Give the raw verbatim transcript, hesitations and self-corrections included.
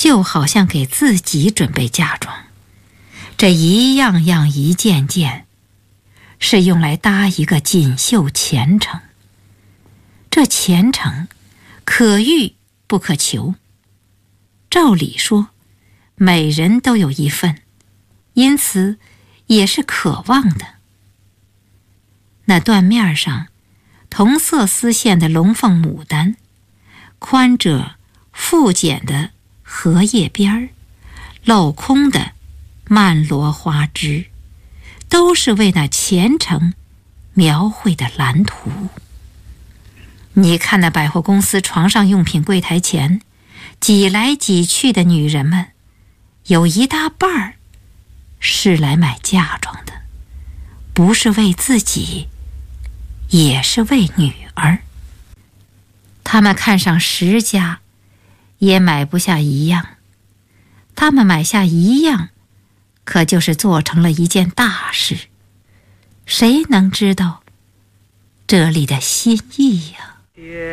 就好像给自己准备嫁妆，这一样样一件件，是用来搭一个锦绣前程。这前程可遇不可求，照理说每人都有一份，因此也是渴望的。那缎面上同色丝线的龙凤牡丹，宽褶复剪的荷叶边儿，镂空的曼罗花枝，都是为那前程描绘的蓝图。你看那百货公司床上用品柜台前挤来挤去的女人们，有一大半儿是来买嫁妆的，不是为自己，也是为女儿。他们看上十家，也买不下一样，他们买下一样，可就是做成了一件大事。谁能知道这里的心意呀？